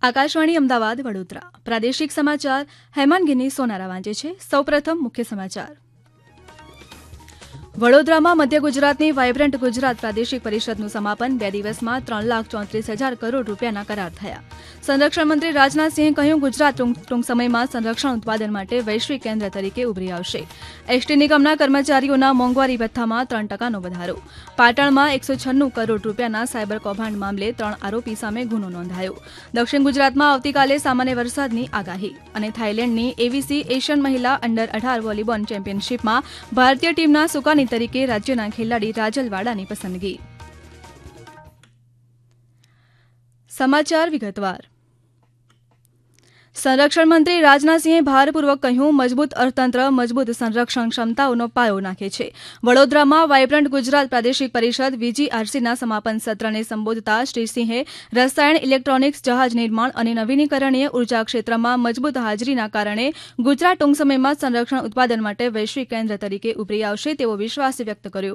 આકાશવાણી અમદાવાદ વડોદરા પ્રાદેશિક સમાચાર હેમન ગિની સોનારા વાંચે છે. સૌપ્રથમ મુખ્ય સમાચાર. વડોદરામાં મધ્ય ગુજરાતની વાયબ્રન્ટ ગુજરાત પ્રાદેશિક પરિષદનું સમાપન 2 દિવસમાં 3,34,000 કરોડ રૂપિયાના કરાર થયા. સંરક્ષણ મંત્રી રાજનાથસિંહે કહ્યું, ગુજરાત ટૂંક સમયમાં સંરક્ષણ ઉત્પાદન માટે વૈશ્વિક કેન્દ્ર તરીકે ઉભરી આવશે. એસટી નિગમના કર્મચારીઓના મોંઘવારી ભથ્થામાં 3% વધારો. પાટણમાં 196 કરોડ રૂપિયાના સાયબર કૌભાંડ મામલે 3 આરોપી સામે ગુનો નોંધાયો. દક્ષિણ ગુજરાતમાં આવતીકાલે સામાન્ય વરસાદની આગાહી. અને થાઇલેન્ડની એવીસી એશિયન મહિલા અંડર 18 વોલીબોલ ચેમ્પિયનશીપમાં ભારતીય ટીમના સુકાની તરીકે રાજ્યના ખેલાડી રાજલ વાડાની પસંદગી. સમાચાર વિગતવાર. સંરક્ષણ મંત્રી રાજનાથસિંહે ભારપૂર્વક કહ્યું, મજબૂત અર્થતંત્ર મજબૂત સંરક્ષણ ક્ષમતાઓનો પાયો નાખે છે. વડોદરામાં વાયબ્રન્ટ ગુજરાત પ્રાદેશિક પરિષદ VGRCના સમાપન સત્રને સંબોધતા શ્રી સિંહે રસાયણ, ઇલેક્ટ્રોનિક્સ, જહાજ નિર્માણ અને નવીનીકરણીય ઉર્જા ક્ષેત્રમાં મજબૂત હાજરીના કારણે ગુજરાત ટૂંક સમયમાં સંરક્ષણ ઉત્પાદન માટે વૈશ્વિક કેન્દ્ર તરીકે ઉભરી આવશે તેવો વિશ્વાસ વ્યક્ત કર્યો.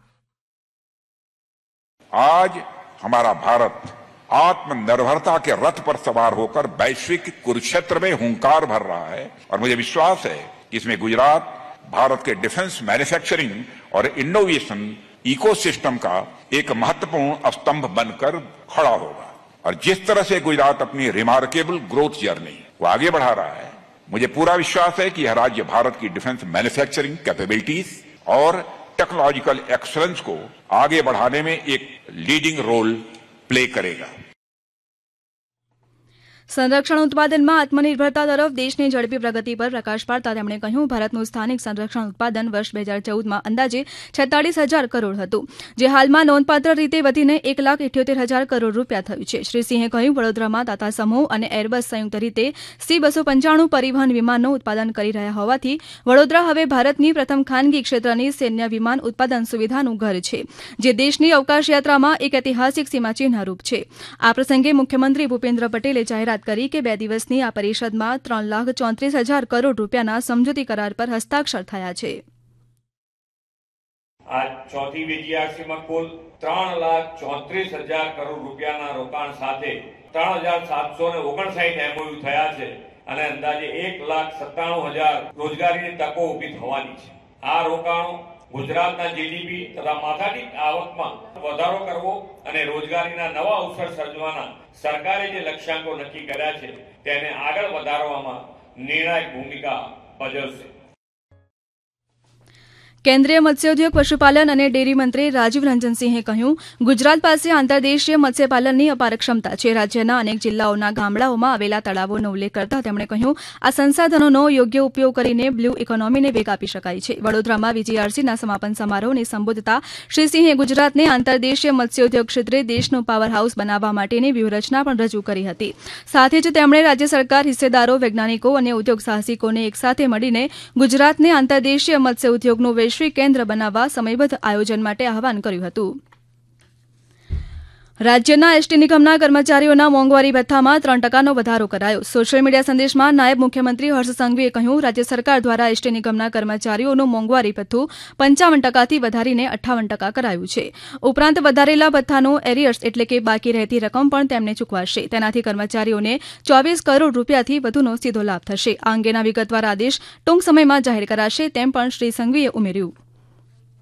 आज हमारा भारत आत्मनिर्भरता के रथ पर सवार होकर वैश्विक कुरुक्षेत्र में हुंकार भर रहा है और मुझे विश्वास है कि इसमें गुजरात भारत के डिफेंस मैन्युफैक्चरिंग और इनोवेशन इकोसिस्टम का एक महत्वपूर्ण स्तंभ बनकर खड़ा होगा. और जिस तरह से गुजरात अपनी रिमार्केबल ग्रोथ जर्नी को आगे बढ़ा रहा है, मुझे पूरा विश्वास है कि यह राज्य भारत की डिफेंस मैन्युफैक्चरिंग कैपेबिलिटीज और टेक्नोलॉजिकल एक्सलेंस को आगे बढ़ाने में एक लीडिंग रोल प्ले करेगा. સંરક્ષણ ઉત્પાદનમાં આત્મનિર્ભરતા તરફ દેશની ઝડપી પ્રગતિ પર પ્રકાશ પાડતા તેમણે કહ્યું, ભારતનું સ્થાનિક સંરક્ષણ ઉત્પાદન વર્ષ 2014માં અંદાજે 46,000 કરોડ હતું, જે હાલમાં નોંધપાત્ર રીતે વધીને 1,78,000 કરોડ રૂપિયા થયું છે. શ્રી સિંહે કહ્યું, વડોદરામાં ટાટા સમૂહ અને એરબસ સંયુક્ત રીતે C-295 પરિવહન વિમાનનું ઉત્પાદન કરી રહ્યા હોવાથી વડોદરા હવે ભારતની પ્રથમ ખાનગી ક્ષેત્રની સૈન્ય વિમાન ઉત્પાદન સુવિધાનું ઘર છે, જે દેશની અવકાશ યાત્રામાં એક ઐતિહાસિક સીમાચિહ્નરૂપ છે. આ પ્રસંગે મુખ્યમંત્રી ભૂપેન્દ્ર પટેલે જાહેરાત કરી કે 2 દિવસની આ પરિષદમાં 3,34,000 કરોડ રૂપિયાના સમજૂતી કરાર પર હસ્તાક્ષર થયા છે. आज चौथी VGRC में कुल 3,34,000 करोड़ રૂપિયાના રોકાણ સાથે 3,759 MOU થયા છે અને અંદાજે 1,97,000 રોજગારીની તકો ઊભી થવાની છે. આ રોકાણો ગુજરાતના GDP તથા માથાદીઠ આવકમાં વધારો કરવો અને રોજગારીના નવા અવસર સર્જવાના સરકારે જે લક્ષ્યાંકો નક્કી કર્યા છે તેને આગળ વધારવામાં નિર્ણાયક ભૂમિકા ભજવશે. કેન્દ્રીય મત્સ્યોદ્યોગ, પશુપાલન અને ડેરી મંત્રી રાજીવ રંજન સિંહે કહ્યું, ગુજરાત પાસે આંતરદેશીય મત્સ્યપાલનની અપાર ક્ષમતા છે. રાજ્યના અનેક જિલ્લાઓના ગામડાઓમાં આવેલા તળાવોનો ઉલ્લેખ કરતા તેમણે કહ્યું, આ સંસાધનોનો યોગ્ય ઉપયોગ કરીને બ્લુ ઇકોનોમીને વેગ આપી શકાય છે. વડોદરામાં VGRCના સમાપન સમારોહને સંબોધતા શ્રી સિંહે ગુજરાતને આંતરદેશીય મત્સ્યોદ્યોગ ક્ષેત્રે દેશનું પાવર હાઉસ બનાવવા માટેની વ્યૂહરચના પણ રજૂ કરી હતી. સાથે જ તેમણે રાજ્ય સરકાર, હિસ્સેદારો, વૈજ્ઞાનિકો અને ઉદ્યોગ સાહસિકોને એકસાથે મળીને ગુજરાતને આંતરદેશીય મત્સ્ય ઉદ્યોગનું વૈશ્વિક કેન્દ્ર બનાવવા સમયબદ્ધ આયોજન માટે આહવાન કર્યું હતું. રાજ્યના એસટી નિગમના કર્મચારીઓના મોંઘવારી ભથ્થામાં 3%નો વધારો કરાયો. સોશિયલ મીડિયા સંદેશમાં નાયબ મુખ્યમંત્રી હર્ષ સંઘવીએ કહ્યું, રાજ્ય સરકાર દ્વારા એસટી નિગમના કર્મચારીઓનું મોંઘવારી ભથ્થું 55%થી વધારીને 58% કરાયું છે. ઉપરાંત વધારેલા ભથ્થાનું એરિયર્સ એટલે કે બાકી રહેતી રકમ પણ તેમને ચૂકવાશે. તેનાથી કર્મચારીઓને 24 કરોડ રૂપિયાથી વધુનો સીધો લાભ થશે. આ અંગેના વિગતવાર આદેશ ટૂંક સમયમાં જાહેર કરાશે તેમ પણ શ્રી સંઘવીએ ઉમેર્યું.